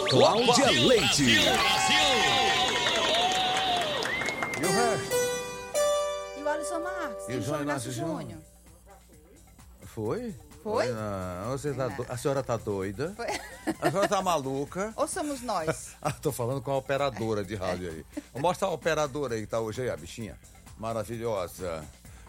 Cláudia Leite. E o resto? E o Alisson Marques? E o João Inácio Júnior? Foi? Foi? Não, a senhora tá doida? Foi. A senhora tá maluca? Ou somos nós? Tô falando com a operadora de rádio aí. Mostra a operadora aí que tá hoje aí, a bichinha. Maravilhosa.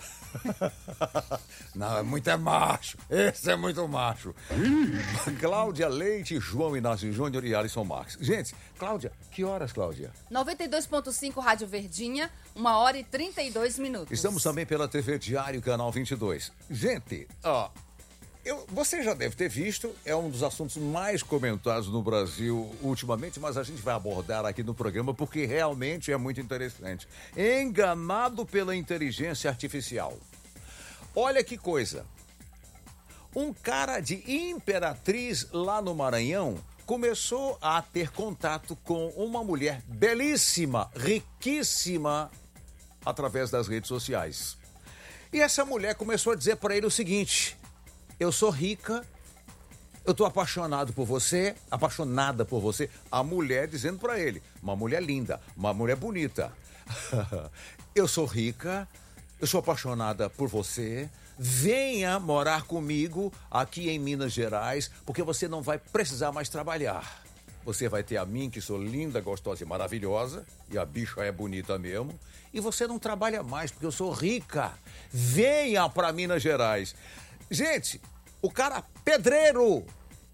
Não, é macho. Esse é muito macho. Cláudia Leite, João Inácio Júnior e Alisson Marques. Gente, Cláudia, que horas, Cláudia? 92.5 Rádio Verdinha, 1h32. Estamos também pela TV Diário, canal 22. Gente, ó, você já deve ter visto, é um dos assuntos mais comentados no Brasil ultimamente, mas a gente vai abordar aqui no programa porque realmente é muito interessante. Enganado pela inteligência artificial. Olha que coisa. Um cara de Imperatriz lá no Maranhão começou a ter contato com uma mulher belíssima, riquíssima, através das redes sociais. E essa mulher começou a dizer para ele o seguinte: eu sou rica, eu tô apaixonada por você. A mulher dizendo para ele, uma mulher linda, uma mulher bonita. Eu sou rica, eu sou apaixonada por você. Venha morar comigo aqui em Minas Gerais, porque você não vai precisar mais trabalhar. Você vai ter a mim, que sou linda, gostosa e maravilhosa, e a bicha é bonita mesmo, e você não trabalha mais, porque eu sou rica. Venha para Minas Gerais. Gente, o cara pedreiro,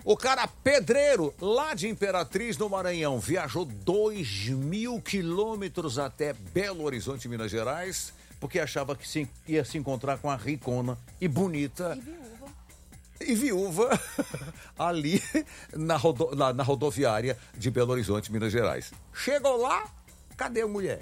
lá de Imperatriz, no Maranhão, viajou 2.000 quilômetros até Belo Horizonte, Minas Gerais, porque achava que ia se encontrar com a ricona e bonita e viúva ali na rodoviária de Belo Horizonte, Minas Gerais. Chegou lá, cadê a mulher?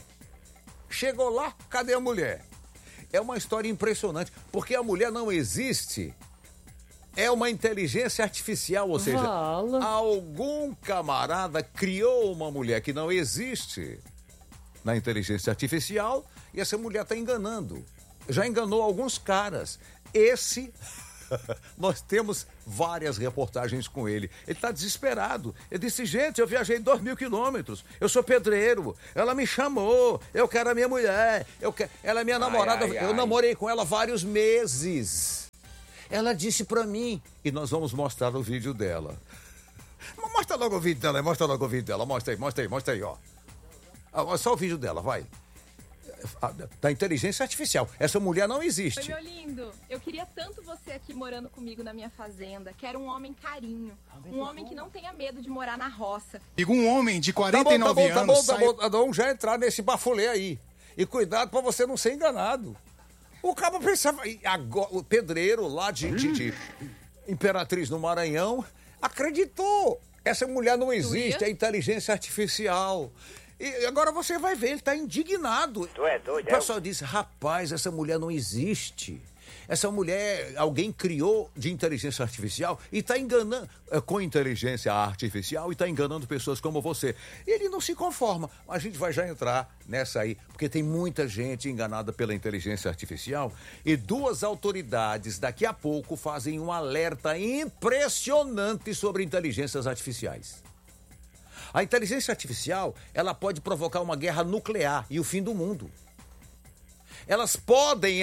É uma história impressionante, porque a mulher não existe. É uma inteligência artificial, ou seja, algum camarada criou uma mulher que não existe na inteligência artificial e essa mulher está enganando. Já enganou alguns caras. Esse, nós temos várias reportagens com ele. Ele está desesperado. Ele disse, gente, eu viajei 2.000 quilômetros, eu sou pedreiro, ela me chamou, eu quero a minha mulher, ela é minha namorada, eu namorei com ela vários meses. Ela disse pra mim, e nós vamos mostrar o vídeo dela. Mostra logo o vídeo dela, mostra aí, ó. Só o vídeo dela, vai. Da inteligência artificial. Essa mulher não existe. Oi, meu lindo. Eu queria tanto você aqui morando comigo na minha fazenda. Quero um homem carinho. Um homem que não tenha medo de morar na roça. Digo, um homem de 49 anos... Tá bom. Vamos já entrar nesse bafulê aí. E cuidado pra você não ser enganado. O cara pensava... O pedreiro lá de Imperatriz no Maranhão acreditou. Essa mulher não existe, é inteligência artificial. E agora você vai ver, ele tá indignado. Tu é doido, o pessoal disse, rapaz, essa mulher não existe. Essa mulher, alguém criou de inteligência artificial e tá enganando, com inteligência artificial, e tá enganando pessoas como você. E ele não se conforma. A gente vai já entrar nessa aí, porque tem muita gente enganada pela inteligência artificial e duas autoridades daqui a pouco fazem um alerta impressionante sobre inteligências artificiais. A inteligência artificial, ela pode provocar uma guerra nuclear e o fim do mundo. Elas podem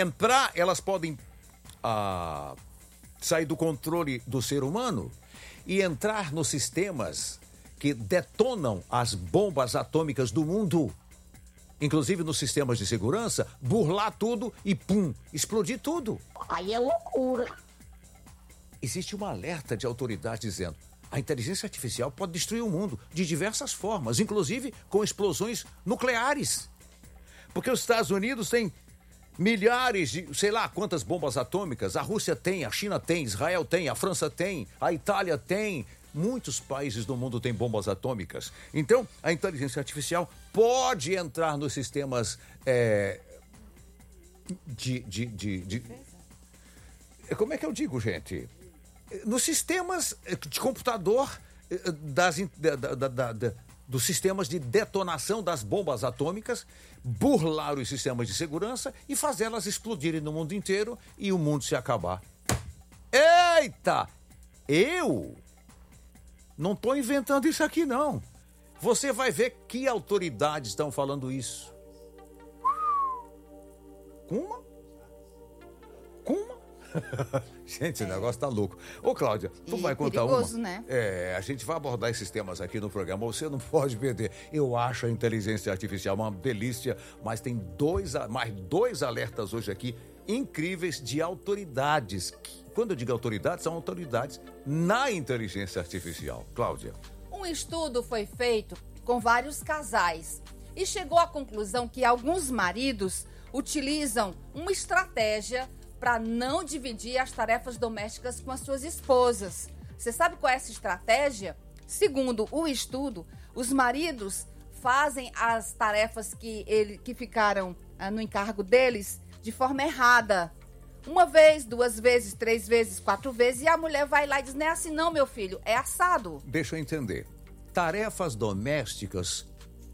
sair do controle do ser humano e entrar nos sistemas que detonam as bombas atômicas do mundo, inclusive nos sistemas de segurança, burlar tudo e pum, explodir tudo. Aí é loucura. Existe um alerta de autoridade dizendo: a inteligência artificial pode destruir o mundo de diversas formas, inclusive com explosões nucleares. Porque os Estados Unidos têm milhares de, sei lá quantas bombas atômicas, a Rússia tem, a China tem, Israel tem, a França tem, a Itália tem, muitos países do mundo têm bombas atômicas. Então, a inteligência artificial pode entrar nos sistemas como é que eu digo, gente? Nos sistemas de computador dos sistemas de detonação das bombas atômicas, burlar os sistemas de segurança e fazê-las explodirem no mundo inteiro e o mundo se acabar. Eita! Não estou inventando isso aqui, não. Você vai ver que autoridades estão falando isso. Como? Gente, o negócio tá louco. Ô, Cláudia, tu vai contar perigoso, uma? Né? A gente vai abordar esses temas aqui no programa. Você não pode perder. Eu acho a inteligência artificial uma delícia, mas tem mais dois alertas hoje aqui incríveis de autoridades. Quando eu digo autoridades, são autoridades na inteligência artificial. Cláudia. Um estudo foi feito com vários casais e chegou à conclusão que alguns maridos utilizam uma estratégia para não dividir as tarefas domésticas com as suas esposas. Você sabe qual é essa estratégia? Segundo o estudo, os maridos fazem as tarefas que ficaram no encargo deles de forma errada. 1 vez, 2 vezes, 3 vezes, 4 vezes, e a mulher vai lá e diz, não é assim não, meu filho, é assado. Deixa eu entender. Tarefas domésticas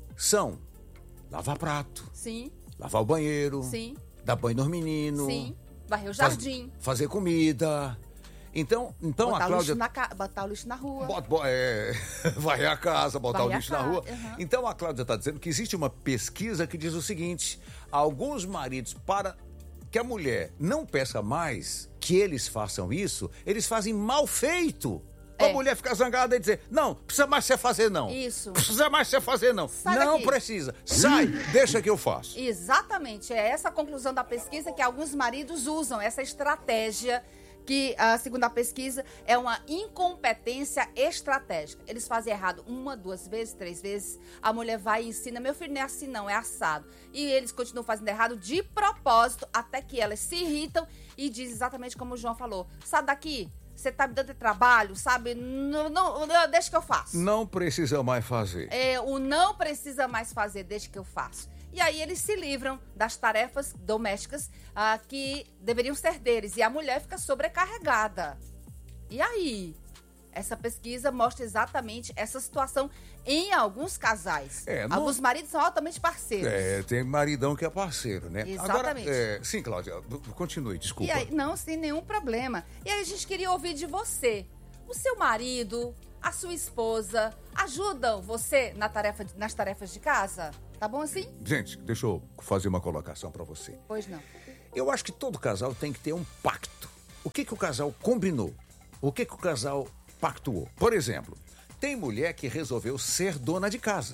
são lavar prato, Sim, lavar o banheiro, sim, dar banho nos meninos, sim. Varrer o jardim. fazer comida. Então a Cláudia... Botar o lixo na rua. Varrer a casa, botar o lixo na rua. Uhum. Então a Cláudia está dizendo que existe uma pesquisa que diz o seguinte: alguns maridos, para que a mulher não peça mais que eles façam isso, eles fazem mal feito. A mulher fica zangada e dizer, não, precisa mais você fazer não. Isso. Precisa mais você fazer não. Sai não daqui. Precisa. Sai, deixa que eu faço. Exatamente, é essa a conclusão da pesquisa, que alguns maridos usam essa estratégia que, segundo a pesquisa, é uma incompetência estratégica. Eles fazem errado 1, 2 vezes, 3 vezes, a mulher vai e ensina, meu filho, não é assim não, é assado. E eles continuam fazendo errado de propósito, até que elas se irritam e dizem exatamente como o João falou, sai daqui. Você tá me dando trabalho, sabe? Não, deixa que eu faço. Não precisa mais fazer. O não precisa mais fazer, deixa que eu faço. E aí eles se livram das tarefas domésticas que deveriam ser deles. E a mulher fica sobrecarregada. E aí? Essa pesquisa mostra exatamente essa situação em alguns casais. Alguns maridos são altamente parceiros. Tem maridão que é parceiro, né? Exatamente. Agora, sim, Cláudia, continue, desculpa. E aí, não, sem nenhum problema. E aí a gente queria ouvir de você. O seu marido, a sua esposa, ajudam você nas tarefas de casa? Tá bom assim? Gente, deixa eu fazer uma colocação pra você. Pois não. Eu acho que todo casal tem que ter um pacto. O que o casal combinou? O que o casal pactuou? Por exemplo, tem mulher que resolveu ser dona de casa.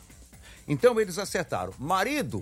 Então eles acertaram, marido,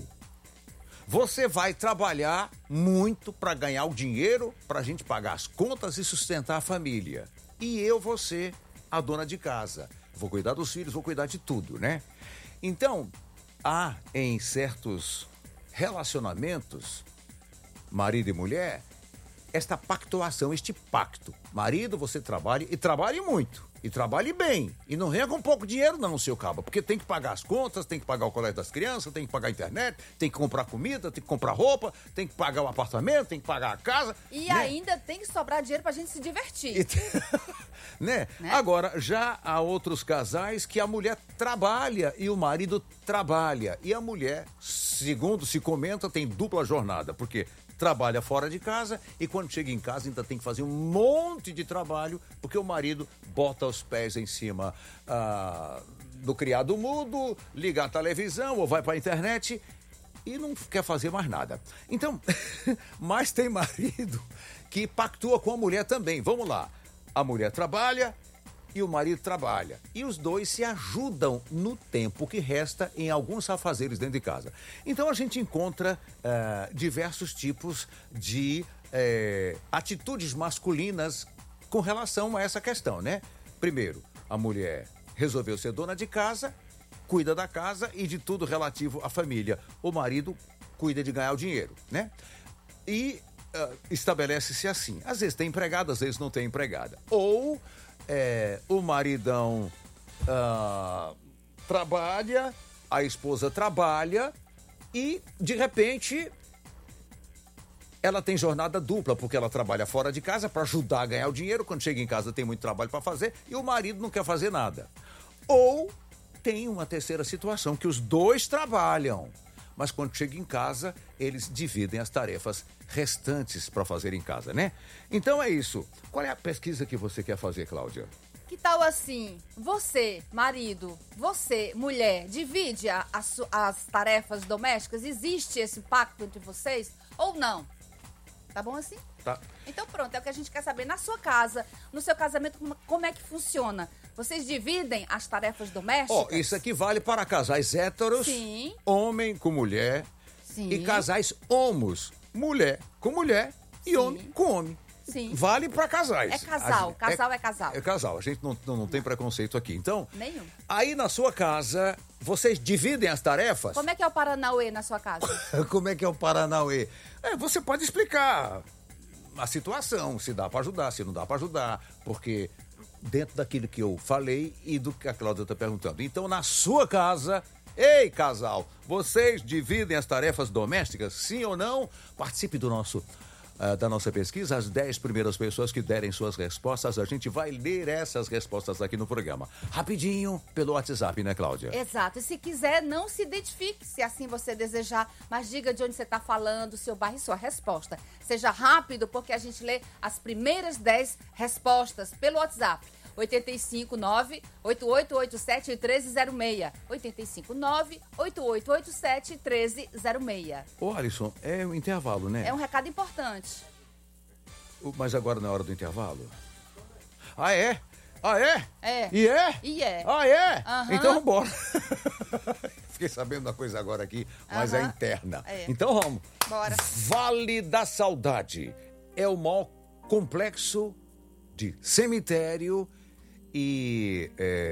você vai trabalhar muito para ganhar o dinheiro para a gente pagar as contas e sustentar a família. E eu vou ser a dona de casa. Vou cuidar dos filhos, vou cuidar de tudo, né? Então, há em certos relacionamentos, marido e mulher, esta pactuação, este pacto. Marido, você trabalhe e trabalhe muito. E trabalhe bem. E não venha com pouco dinheiro não, seu cabo. Porque tem que pagar as contas, tem que pagar o colégio das crianças, tem que pagar a internet, tem que comprar comida, tem que comprar roupa, tem que pagar o apartamento, tem que pagar a casa. E né? ainda tem que sobrar dinheiro pra gente se divertir. Né? Agora, já há outros casais que a mulher trabalha e o marido trabalha. E a mulher, segundo se comenta, tem dupla jornada. Porque trabalha fora de casa e quando chega em casa ainda tem que fazer um monte de trabalho porque o marido bota os pés em cima do criado mudo, liga a televisão ou vai para a internet e não quer fazer mais nada. Então, mas tem marido que pactua com a mulher também. Vamos lá, a mulher trabalha e o marido trabalha. E os dois se ajudam no tempo que resta em alguns afazeres dentro de casa. Então a gente encontra diversos tipos de atitudes masculinas com relação a essa questão, né? Primeiro, a mulher resolveu ser dona de casa, cuida da casa e de tudo relativo à família. O marido cuida de ganhar o dinheiro, né? E estabelece-se assim. Às vezes tem empregada, às vezes não tem empregada. Ou o maridão trabalha, a esposa trabalha e, de repente, ela tem jornada dupla, porque ela trabalha fora de casa para ajudar a ganhar o dinheiro. Quando chega em casa tem muito trabalho para fazer e o marido não quer fazer nada. Ou tem uma terceira situação, que os dois trabalham, mas quando chega em casa, eles dividem as tarefas restantes para fazer em casa, né? Então é isso. Qual é a pesquisa que você quer fazer, Cláudia? Que tal assim, você, marido, você, mulher, divide as tarefas domésticas? Existe esse pacto entre vocês ou não? Tá bom assim? Tá. Então pronto, é o que a gente quer saber. Na sua casa, no seu casamento, como é que funciona? Vocês dividem as tarefas domésticas? Isso aqui vale para casais héteros, Sim. homem com mulher, Sim. e casais homos, mulher com mulher e Sim. homem com homem. Sim. Vale para casais. É casal, casal é casal. É casal, a gente não tem preconceito aqui. Então, Nenhum. aí na sua casa, vocês dividem as tarefas? Como é que é o Paranauê na sua casa? Como é que é o Paranauê? Você pode explicar a situação, se dá para ajudar, se não dá para ajudar, porque dentro daquilo que eu falei e do que a Cláudia está perguntando. Então, na sua casa, ei, casal, vocês dividem as tarefas domésticas, sim ou não? Participe da nossa pesquisa. As 10 primeiras pessoas que derem suas respostas, a gente vai ler essas respostas aqui no programa. Rapidinho, pelo WhatsApp, né, Cláudia? Exato. E se quiser, não se identifique, se assim você desejar, mas diga de onde você está falando, seu bairro e sua resposta. Seja rápido, porque a gente lê as primeiras 10 respostas pelo WhatsApp. 859-8887-1306. 859-8887-1306. Ô, Alisson, é um intervalo, né? É um recado importante. Mas agora não é hora do intervalo? Ah, é? Ah, é? É. E é? E é. Ah, é? Aham. Então vambora. Fiquei sabendo uma coisa agora aqui, mas é Aham. interna. É. Então vamos. Bora. Vale da Saudade é o maior complexo de cemitério e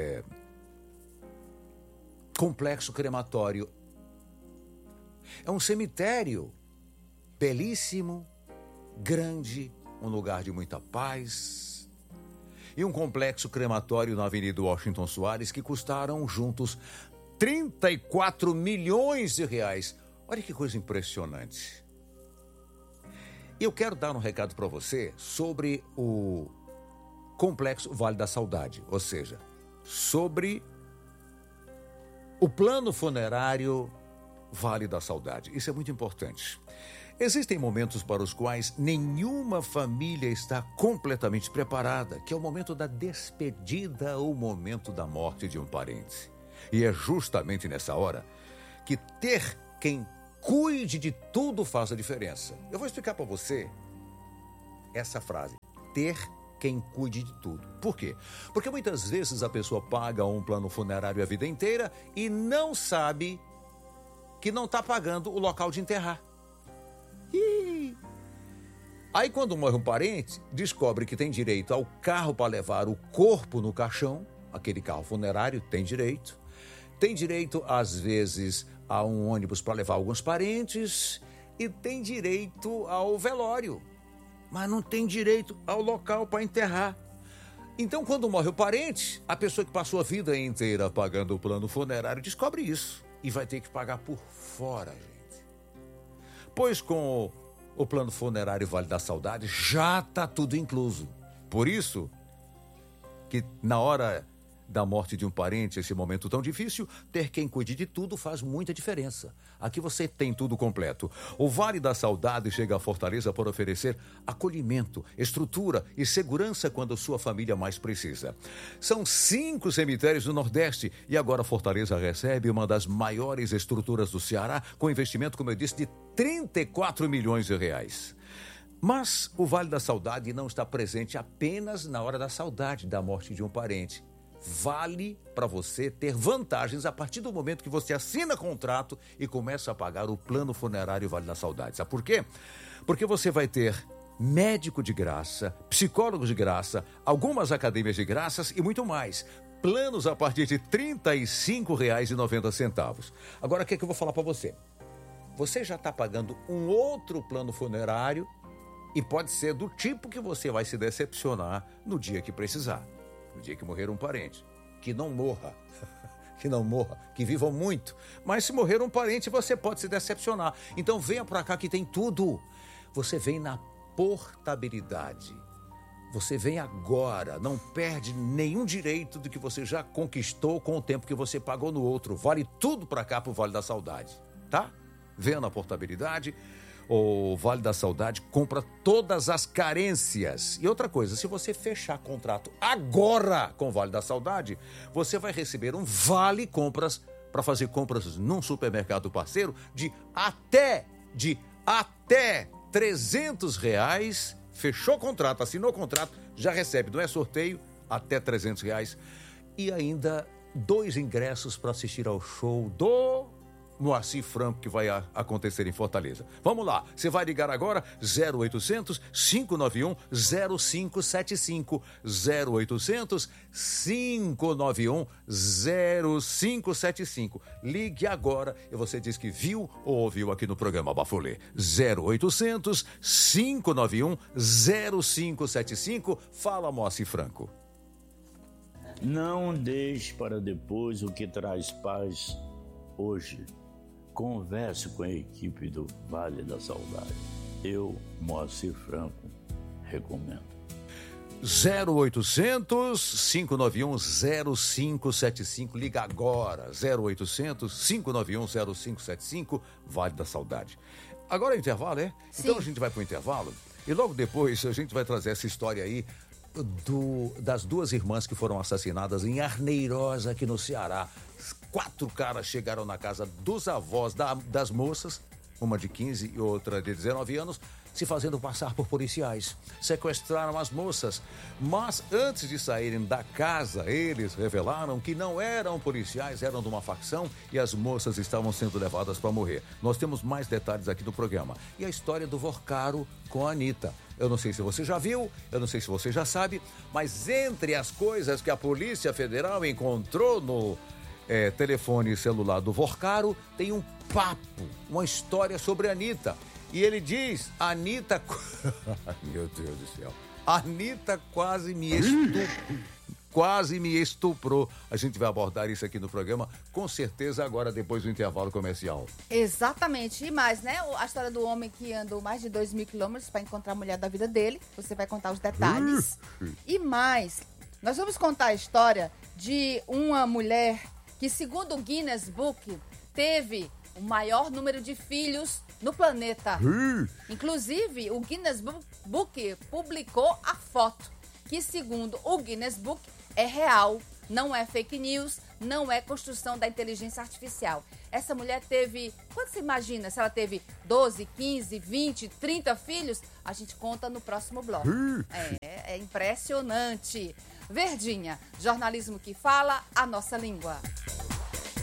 complexo crematório. É um cemitério belíssimo, grande, um lugar de muita paz. E um complexo crematório na Avenida Washington Soares que custaram juntos 34 milhões de reais. Olha que coisa impressionante. Eu quero dar um recado para você sobre o Complexo Vale da Saudade, ou seja, sobre o plano funerário Vale da Saudade. Isso é muito importante. Existem momentos para os quais nenhuma família está completamente preparada, que é o momento da despedida ou o momento da morte de um parente. E é justamente nessa hora que ter quem cuide de tudo faz a diferença. Eu vou explicar para você essa frase, ter quem cuide de tudo. Por quê? Porque muitas vezes a pessoa paga um plano funerário a vida inteira e não sabe que não está pagando o local de enterrar. Aí quando morre um parente, descobre que tem direito ao carro para levar o corpo no caixão, aquele carro funerário tem direito às vezes a um ônibus para levar alguns parentes e tem direito ao velório, mas não tem direito ao local para enterrar. Então, quando morre o parente, a pessoa que passou a vida inteira pagando o plano funerário descobre isso e vai ter que pagar por fora, gente. Pois com o plano funerário Vale da Saudade já está tudo incluso. Por isso que na hora da morte de um parente, esse momento tão difícil, ter quem cuide de tudo faz muita diferença. Aqui você tem tudo completo. O Vale da Saudade chega à Fortaleza para oferecer acolhimento, estrutura e segurança quando sua família mais precisa. São 5 cemitérios do Nordeste e agora Fortaleza recebe uma das maiores estruturas do Ceará, com investimento, como eu disse, de 34 milhões de reais. Mas o Vale da Saudade não está presente apenas na hora da saudade da morte de um parente. Vale para você ter vantagens a partir do momento que você assina contrato e começa a pagar o plano funerário Vale da Saudade. Sabe por quê? Porque você vai ter médico de graça, psicólogo de graça, algumas academias de graças e muito mais. Planos a partir de R$ 35,90. Agora, o que eu vou falar para você? Você já está pagando um outro plano funerário e pode ser do tipo que você vai se decepcionar no dia que precisar. No dia que morrer um parente, que não morra, que viva muito. Mas se morrer um parente, você pode se decepcionar. Então venha para cá que tem tudo. Você vem na portabilidade. Você vem agora, não perde nenhum direito do que você já conquistou com o tempo que você pagou no outro. Vale tudo para cá, pro Vale da Saudade, tá? Venha na portabilidade. o Vale da Saudade compra todas as carências. E outra coisa, se você fechar contrato agora com o Vale da Saudade, você vai receber um vale compras para fazer compras num supermercado parceiro de até R$300. Fechou contrato, assinou contrato, já recebe, não é sorteio, até R$300. E ainda 2 ingressos para assistir ao show do Moacir Franco, que vai acontecer em Fortaleza. Vamos lá, você vai ligar agora, 0800 591 0575, 0800 591 0575. Ligue agora e você diz que viu ou ouviu aqui no programa Bafulê. 0800 591 0575. Fala, Moacir Franco. Não deixe para depois o que traz paz hoje. Converse com a equipe do Vale da Saudade. Eu, Moacir Franco, recomendo. 0800 591 0575. Liga agora. 0800 591 0575. Vale da Saudade. Agora é intervalo, é? Sim. Então a gente vai para o intervalo e logo depois a gente vai trazer essa história aí das 2 irmãs que foram assassinadas em Arneirosa, aqui no Ceará. 4 caras chegaram na casa dos avós das moças, uma de 15 e outra de 19 anos, se fazendo passar por policiais. Sequestraram as moças, mas antes de saírem da casa, eles revelaram que não eram policiais, eram de uma facção e as moças estavam sendo levadas para morrer. Nós temos mais detalhes aqui no programa. E a história do Vorcaro com a Anitta. Eu não sei se você já viu, eu não sei se você já sabe, mas entre as coisas que a Polícia Federal encontrou no telefone celular do Vorcaro, tem um papo, uma história sobre a Anitta. E ele diz, Anitta... Meu Deus do céu. Anitta quase me estuprou. A gente vai abordar isso aqui no programa, com certeza, agora, depois do intervalo comercial. Exatamente. E mais, né? A história do homem que andou mais de 2.000 quilômetros para encontrar a mulher da vida dele. Você vai contar os detalhes. E mais, nós vamos contar a história de uma mulher que, segundo o Guinness Book, teve o maior número de filhos no planeta. Inclusive, o Guinness Book publicou a foto, que, segundo o Guinness Book, é real, não é fake news, não é construção da inteligência artificial. Essa mulher teve... Quanto você imagina? Se ela teve 12, 15, 20, 30 filhos? A gente conta no próximo bloco. É impressionante. Verdinha, jornalismo que fala a nossa língua.